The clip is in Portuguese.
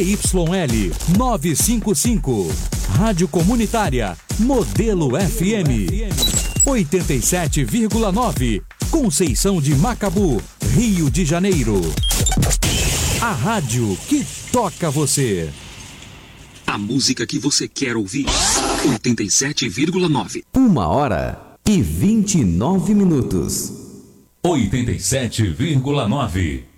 YL 955. Rádio Comunitária Modelo FM 87,9. Conceição de Macabu, Rio de Janeiro. A rádio que toca você. A música que você quer ouvir. 87,9. 1h29. 87,9.